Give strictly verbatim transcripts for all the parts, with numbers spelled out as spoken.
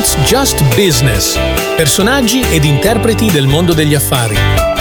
It's Just Business. Personaggi ed interpreti del mondo degli affari.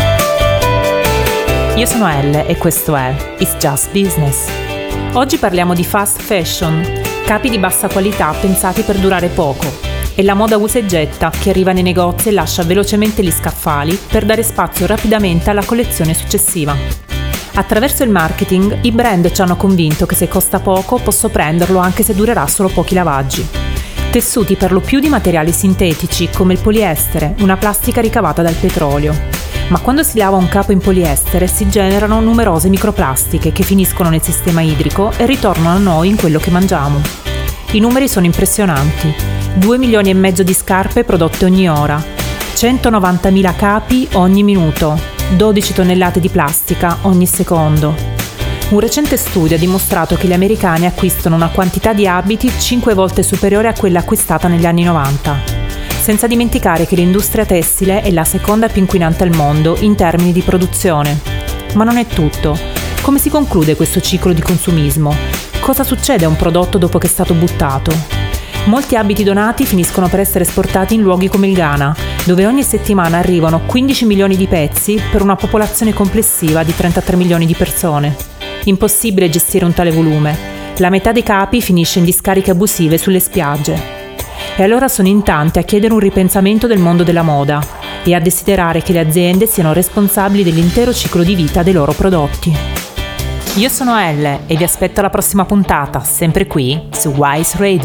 Io sono Elle e questo è It's Just Business. Oggi parliamo di fast fashion, capi di bassa qualità pensati per durare poco, e la moda usa e getta che arriva nei negozi e lascia velocemente gli scaffali per dare spazio rapidamente alla collezione successiva. Attraverso il marketing, i brand ci hanno convinto che se costa poco posso prenderlo anche se durerà solo pochi lavaggi. Tessuti per lo più di materiali sintetici come il poliestere, una plastica ricavata dal petrolio. Ma quando si lava un capo in poliestere si generano numerose microplastiche che finiscono nel sistema idrico e ritornano a noi in quello che mangiamo. I numeri sono impressionanti. due milioni e mezzo di scarpe prodotte ogni ora, centonovantamila capi ogni minuto, dodici tonnellate di plastica ogni secondo. Un recente studio ha dimostrato che gli americani acquistano una quantità di abiti cinque volte superiore a quella acquistata negli anni novanta. Senza dimenticare che l'industria tessile è la seconda più inquinante al mondo in termini di produzione. Ma non è tutto. Come si conclude questo ciclo di consumismo? Cosa succede a un prodotto dopo che è stato buttato? Molti abiti donati finiscono per essere esportati in luoghi come il Ghana, dove ogni settimana arrivano quindici milioni di pezzi per una popolazione complessiva di trentatré milioni di persone. Impossibile gestire un tale volume. La metà dei capi finisce in discariche abusive sulle spiagge. E allora sono in tanti a chiedere un ripensamento del mondo della moda e a desiderare che le aziende siano responsabili dell'intero ciclo di vita dei loro prodotti. Io sono Elle e vi aspetto alla prossima puntata, sempre qui su Wise Radio.